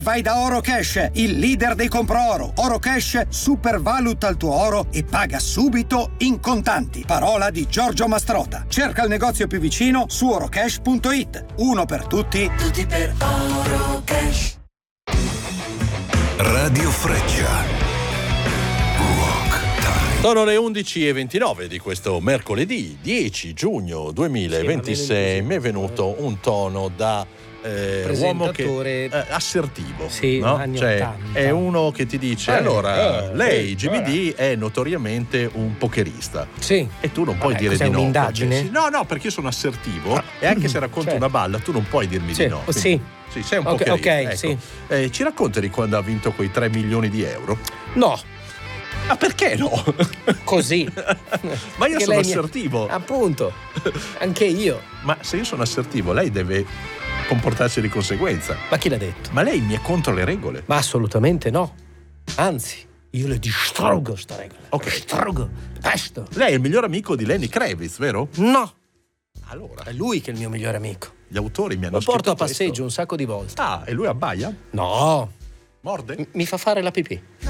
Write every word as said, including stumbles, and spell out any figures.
Vai da Oro Cash, il leader dei compro oro. Oro Cash supervaluta il tuo oro e paga subito in contanti. Parola di Giorgio Mastrota. Cerca il negozio più vicino su orocash punto it. Uno per tutti, tutti per Oro Cash. Radio Freccia. Sono le undici e ventinove di questo mercoledì dieci giugno duemilaventisei. Mi è venuto un tono da eh, uomo che eh, assertivo, sì, no? anni Cioè, ottanta. è uno che ti dice: eh, allora, eh, lei, eh, Jimmy D, è notoriamente un pokerista. Sì. E tu non puoi Vabbè, dire cos'è di no. un'indagine? Perché, sì, no, no, perché io sono assertivo ah. e anche se racconto Certo. una balla, tu non puoi dirmi Sì. di no. Oh, sì. Sì, sei un Ok, pokerista. ok, ecco. sì. Eh, ci racconti di quando ha vinto quei tre milioni di euro? No. Ma perché no? Così. Ma io Perché sono lei mi- assertivo. Appunto. Anche io. Ma se io sono assertivo, lei deve comportarsi di conseguenza. Ma chi l'ha detto? Ma lei mi è contro le regole. Ma assolutamente no. Anzi, io le distruggo sta regola. Ok. Distruggo. Testo. Lei è il miglior amico di Lenny Kravitz, vero? No. Allora, È lui che è il mio migliore amico. gli autori mi hanno Lo porto scritto a passeggio questo. un sacco di volte. Ah, e lui abbaia? No. Morde? M- mi fa fare la pipì.